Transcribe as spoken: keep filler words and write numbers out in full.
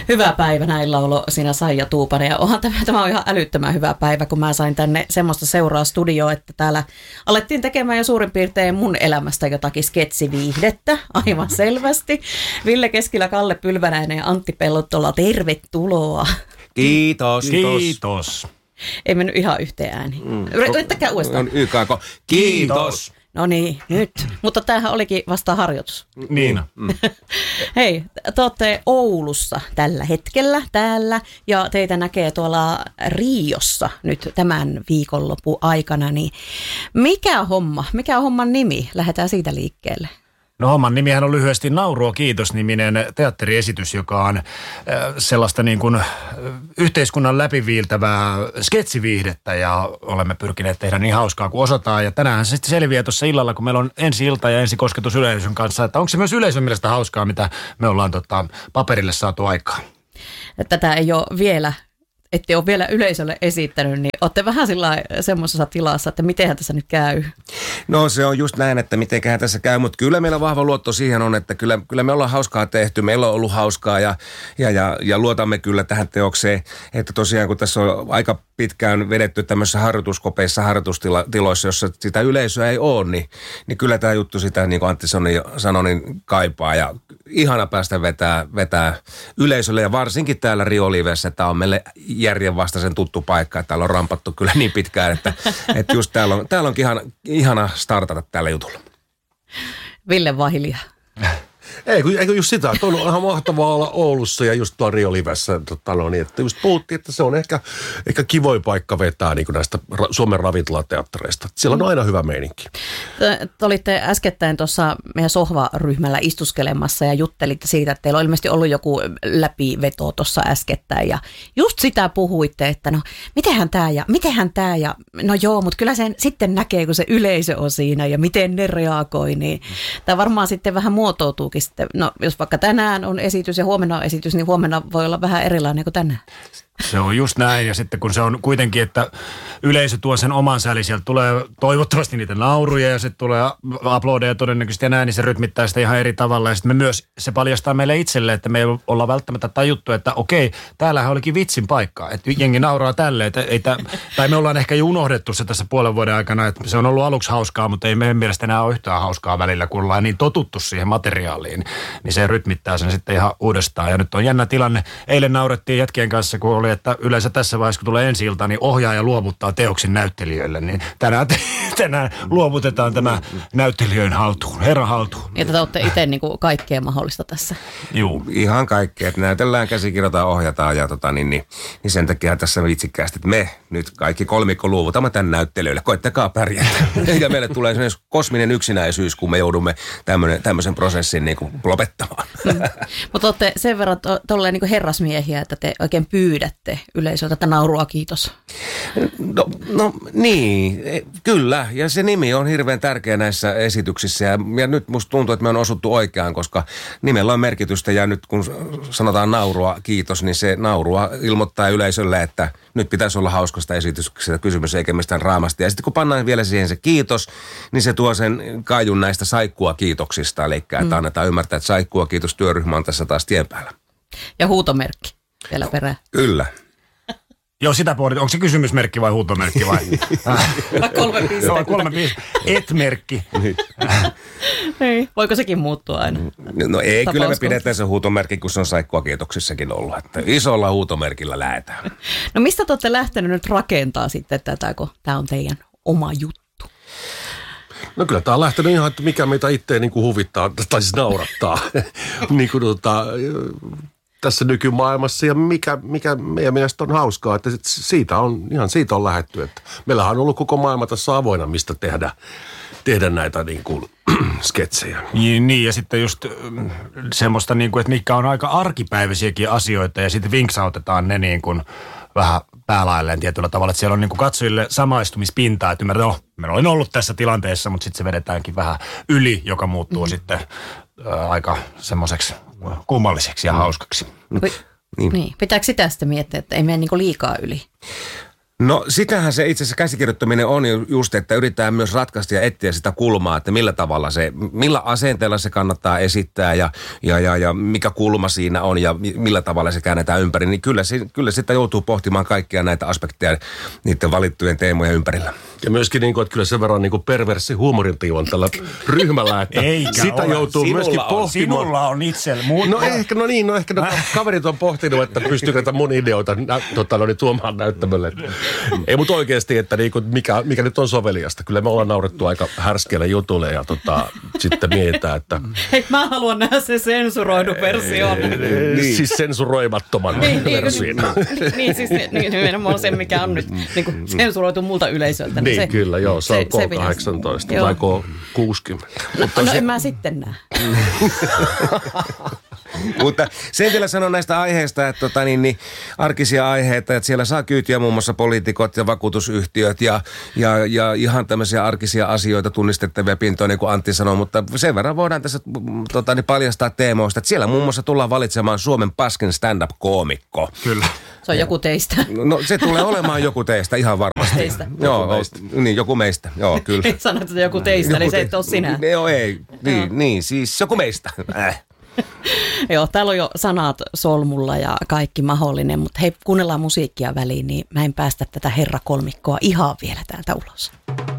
Hyvä päivä, näin laulo sinä Saija Tuupanen. Ja onhan tämä, tämä on ihan älyttömän hyvä päivä, kun mä sain tänne semmoista seuraa studioa, että täällä alettiin tekemään jo suurin piirtein mun elämästä jotakin sketsiviihdettä, aivan selvästi. Ville Keskilä, Kalle Pylvänäinen ja Antti Pellottola, tervetuloa. Kiitos. Kiitos. Ei mennyt ihan yhteen ääniin. Mm. Yrittäkää uudestaan. Y K K. Kiitos. No niin, nyt. Mutta tämähän olikin vasta harjoitus. Niin. Mm. Hei, te olette Oulussa tällä hetkellä täällä ja teitä näkee tuolla Riossa nyt tämän viikonlopun aikana. Niin mikä homma, mikä on homman nimi? Lähdetään siitä liikkeelle. No homman nimihän on lyhyesti Naurua kiitos-niminen teatteriesitys, joka on äh, sellaista niin kuin äh, yhteiskunnan läpiviiltävää sketsiviihdettä ja olemme pyrkineet tehdä niin hauskaa kuin osataan. Ja tänään se sitten selviää tuossa illalla, kun meillä on ensi ilta ja ensi kosketus yleisön kanssa, että onko se myös yleisön mielestä hauskaa, mitä me ollaan tota, paperille saatu aikaan. Tätä ei ole vielä, ette ole vielä yleisölle esittänyt, niin olette vähän sillä semmoisessa tilassa, että mitenhän tässä nyt käy? No se on just näin, että mitenköhän tässä käy, mutta kyllä meillä vahva luotto siihen on, että kyllä, kyllä me ollaan hauskaa tehty, meillä on ollut hauskaa ja, ja, ja, ja luotamme kyllä tähän teokseen, että tosiaan kun tässä on aika pitkään vedetty tämmöisissä harjoituskopeissa, harjoitustiloissa, jossa sitä yleisöä ei ole, niin, niin kyllä tämä juttu sitä, niin kuin Antti sanoi, niin kaipaa ja ihana päästä vetää, vetää yleisölle ja varsinkin täällä Rio Livessä, tämä on meille järjenvastaisen tuttu paikka, että täällä on rampattu kyllä niin pitkään, että, että just täällä on, täällä onkin ihana, ihana startata tällä jutulla. Ville vaan hiljaa. Ei, kun, eikö just sitä, että on ihan mahtavaa olla Oulussa ja just tuolla Rio Livessä, tota, no niin, että just puhuttiin, että se on ehkä, ehkä kivoin paikka vetää niin kuin näistä ra- Suomen ravintolateattereista. Siellä on aina hyvä meininki. Te, te olitte äskettäin tuossa meidän sohvaryhmällä istuskelemassa ja juttelitte siitä, että teillä on ilmeisesti ollut joku läpiveto tuossa äskettäin ja just sitä puhuitte, että no mitenhän tämä ja mitenhän tämä ja no joo, mutta kyllä sen sitten näkee, kun se yleisö on siinä ja miten ne reagoi, niin tämä varmaan sitten vähän muotoutuukin. No, jos vaikka tänään on esitys ja huomenna on esitys, niin huomenna voi olla vähän erilainen kuin tänään. Se on just näin ja sitten kun se on kuitenkin, että yleisö tuo sen oman säli, sieltä tulee toivottavasti niitä nauruja ja sitten tulee aplodeja todennäköisesti ja näin, niin se rytmittää sitä ihan eri tavalla. Ja sitten me myös, se paljastaa meille itselle, että me ei olla välttämättä tajuttu, että okei, täällähän olikin vitsin paikka, että jengi nauraa tälle, että ei tä, tai me ollaan ehkä jo unohdettu se tässä puolen vuoden aikana, että se on ollut aluksi hauskaa, mutta ei meidän mielestä enää ole yhtään hauskaa välillä, kun ollaan niin totuttu siihen materiaaliin, niin se rytmittää sen sitten ihan uudestaan. Ja nyt on jännä tilanne, eilen naurettiin jätkien kanssa, kun oli, että yleensä tässä vaiheessa, kun tulee ensi-ilta, niin ohjaaja luovuttaa teoksen näyttelijöille. Niin tänään, tänään luovutetaan tämä näyttelijöiden haltuun, herran haltuun. Ja te olette itse niin kuin kaikkea mahdollista tässä. Juu. Ihan kaikkea, että näytellään, käsikirjoitetaan, ohjataan ja tota, niin, niin, niin sen takia tässä vitsikkäästi, että me nyt kaikki kolmikko luovutamme tämän näyttelijöille. Koittakaa pärjätä. Ja meille tulee sellainen kosminen yksinäisyys, kun me joudumme tämmönen, tämmöisen prosessin niin kuin lopettamaan. Mm. Mutta olette sen verran to, tolleen niin kuin herrasmiehiä, että te oikein pyydätte yleisöltä, että naurua kiitos. No, no niin, kyllä. Ja se nimi on hirveän tärkeä näissä esityksissä. Ja, ja nyt musta tuntuu, että me on osuttu oikeaan, koska nimellä on merkitystä. Ja nyt kun sanotaan naurua kiitos, niin se naurua ilmoittaa yleisölle, että nyt pitäisi olla hauskasta esityksestä kysymys eikä mistään raamasta. Ja sitten kun pannaan vielä siihen se kiitos, niin se tuo sen kaijun näistä saikkua kiitoksista. Eli että mm. annetaan ymmärtää, että saikkua kiitos työryhmä on tässä taas tien päällä. Ja huutomerkki vielä perään. Kyllä. Joo, sitä pohdit. Onko se kysymysmerkki vai huutomerkki vai? kolme pistettä. Joo, kolme pistettä. Et-merkki. Ei, voiko sekin muuttua aina? No ei, kyllä me pidetään se huutomerkki, kun se on saikkua kiitoksissakin ollut. Että isolla huutomerkillä lähetään. No mistä te olette lähtenyt nyt rakentaa sitten tätä, kun tämä on teidän oma juttu? No kyllä tämä on lähtenyt ihan, että mikä meitä itse niin kuin huvittaa, tai siis naurattaa. niin kuin tota, tässä nykymaailmassa ja mikä, mikä meidän mielestä on hauskaa, että siitä on, ihan siitä on lähdetty. Että meillähän on ollut koko maailma tässä avoinna, mistä tehdä, tehdä näitä niin kuin sketsejä. Niin, niin, ja sitten just semmoista, niin kuin, että mitkä on aika arkipäiväisiäkin asioita ja sitten vinksautetaan ne niin kuin vähän päälailleen tietyllä tavalla, että siellä on niin kuin katsojille samaistumispintaa, että ymmärrän, no, me olen ollut tässä tilanteessa, mutta sitten se vedetäänkin vähän yli, joka muuttuu mm-hmm. sitten ä, aika semmoiseksi kummalliseksi ja mm. hauskaksi. Niin. Niin. Pitääkö sitä sitten miettiä, että ei mene niin kuin liikaa yli? No sitähän se itse asiassa käsikirjoittaminen on just, että yritetään myös ratkaista ja etsiä sitä kulmaa, että millä tavalla se, millä asenteella se kannattaa esittää ja, ja, ja, ja mikä kulma siinä on ja millä tavalla se käännetään ympäri. Niin kyllä, kyllä sitä joutuu pohtimaan kaikkia näitä aspekteja niiden valittujen teemojen ympärillä. Ja myöskin, niin kuin, että kyllä sen verran niin kuin perverssi huumorintiiva on tällä ryhmällä, että Eikä sitä ole. joutuu Sinulla myöskin on, pohtimaan. Sinulla on itsellä, mutta... No ehkä, no niin, no ehkä no, kaverit on pohtinut, että pystyykö tätä mun ideoita nä, tota, no, niin, tuomaan näyttämölle. Ei mutta oikeasti, että niin kuin, mikä, mikä nyt on soveliasta. Kyllä me ollaan naurettu aika härskeille jutulle ja tota, sitten mietitään, että... Hei, mä haluan nähdä se sensuroidun version. Niin. Siis sensuroimattoman niin, version. Niin, niin, siis niin, nimenomaan se, mikä on nyt niin kuin sensuroitu multa yleisöltä. Niin, se, kyllä, joo. Se on se, K kahdeksantoista tai K kuusikymmentä. No, no se... en mä sitten näe. Mutta sen vielä sanon näistä aiheista, että tota, niin, niin, arkisia aiheita, että siellä saa kyytiä muun muassa poliitikot ja vakuutusyhtiöt ja, ja, ja ihan tämmöisiä arkisia asioita, tunnistettavia pintoja, niin kuin Antti sanoi, mutta sen verran voidaan tässä tota, niin paljastaa teemoista, että siellä muun muassa tullaan valitsemaan Suomen paskin stand-up-koomikko. Kyllä. Se on joku teistä. No se tulee olemaan joku teistä ihan varmasti. Teistä. Joo, joku meistä. Niin, joku meistä. Joo, kyllä. Sanoit, että joku teistä, joku niin se et ole sinä. Joo, ei. Niin, Joo. niin, siis joku meistä. Äh. Joo, täällä on jo sanat solmulla ja kaikki mahdollinen, mutta hei, kuunnellaan musiikkia väliin, niin mä en päästä tätä herrakolmikkoa ihan vielä täältä ulos.